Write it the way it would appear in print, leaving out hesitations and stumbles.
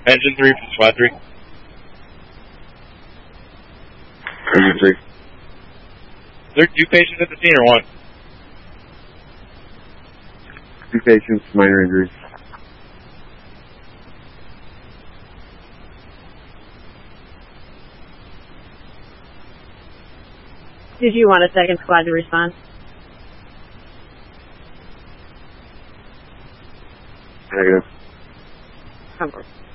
Engine 3 from Squad 3. Engine 3. Is there 2 patients at the scene or 1? 2 patients, minor injuries. Did you want a second squad to respond? Negative. Over.